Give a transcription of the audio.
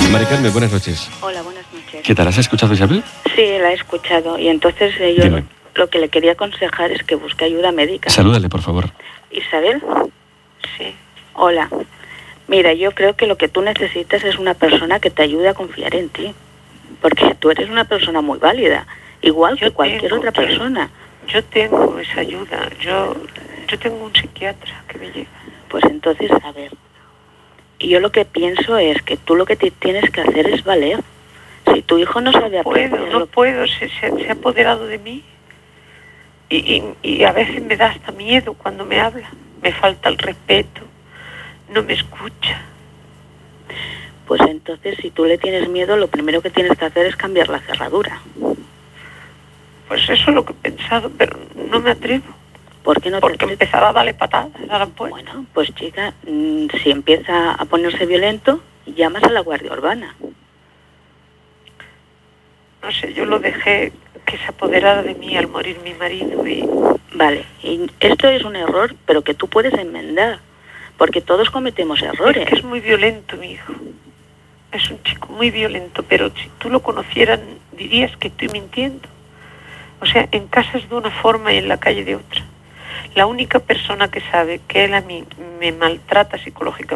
Mari Carmen, buenas noches. Hola, buenas noches. ¿Qué tal? ¿Has escuchado a Isabel? Sí, la he escuchado. Y entonces yo Dime. lo que le quería aconsejar es que busque ayuda médica. Salúdale, por favor. Isabel. Sí. Hola. Mira, yo creo que lo que tú necesitas es una persona que te ayude a confiar en ti. Porque tú eres una persona muy válida, igual que cualquier otra persona. Yo tengo esa ayuda. Yo tengo un psiquiatra que me lleva. Pues entonces, a ver. Y yo lo que pienso es que tú lo que te tienes que hacer es valer. Si tu hijo no sabe aprender... No puedo, se ha apoderado de mí. Y a veces me da hasta miedo cuando me habla. Me falta el respeto. No me escucha. Pues entonces, si tú le tienes miedo, lo primero que tienes que hacer es cambiar la cerradura. Pues eso es lo que he pensado, pero no me atrevo. ¿Por qué no te Porque atreves? empezará a darle patadas a la puerta. Bueno, pues chica, si empieza a ponerse violento, llamas a la Guardia Urbana. No sé, yo lo dejé que se apoderara de mí al morir mi marido y... Vale, y esto es un error, pero que tú puedes enmendar, porque todos cometemos errores. Es que es muy violento mi hijo. Es un chico muy violento, pero si tú lo conocieras dirías que estoy mintiendo. O sea, en casa es de una forma y en la calle de otra. La única persona que sabe que él a mí me maltrata psicológicamente